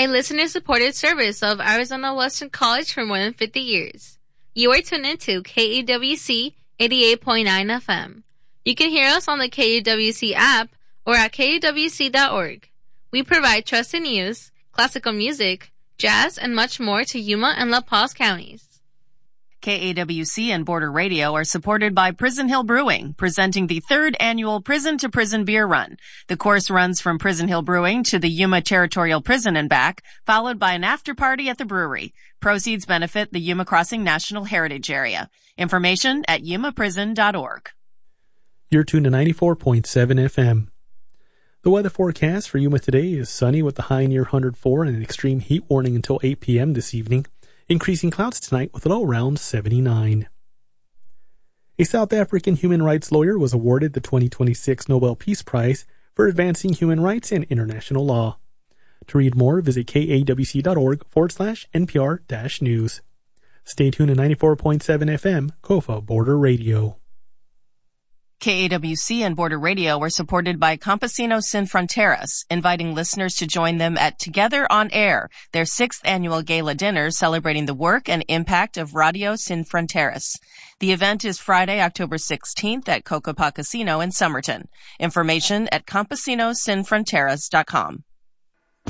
a listener-supported service of Arizona Western College for more than 50 years. You are tuned into KAWC 88.9 FM. You can hear us on the KAWC app or at KAWC.org. We provide trusted news, classical music, jazz, and much more to Yuma and La Paz counties. KAWC and Border Radio are supported by Prison Hill Brewing, presenting the 3rd annual Prison to Prison Beer Run. The course runs from Prison Hill Brewing to the Yuma Territorial Prison and back, followed by an after party at the brewery. Proceeds benefit the Yuma Crossing National Heritage Area. Information at yumaprison.org. You're tuned to 94.7 FM. The weather forecast for Yuma today is sunny with a high near 104 and an extreme heat warning until 8 p.m. this evening. Increasing clouds tonight with a low around 79. A South African human rights lawyer was awarded the 2026 Nobel Peace Prize for advancing human rights and international law. To read more, visit kawc.org/NPR-news. Stay tuned to 94.7 FM, KOFA Border Radio. KAWC and Border Radio were supported by Campesinos Sin Fronteras, inviting listeners to join them at Together on Air, their 6th annual gala dinner celebrating the work and impact of Radio Sin Fronteras. The event is Friday, October 16th at Cocopah Casino in Somerton. Information at campesinosinfronteras.com.